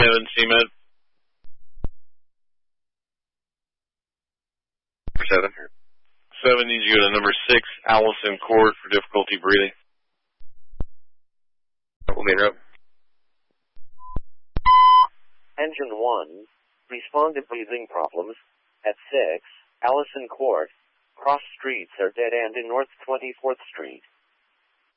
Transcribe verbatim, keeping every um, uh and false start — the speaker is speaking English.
seven, C-Med. Seven. Seven needs you to go to number six, Allison Court, for difficulty breathing. Double main rope. Engine one, respond to breathing problems. At six, Allison Court. Cross streets are dead end in North twenty-fourth Street.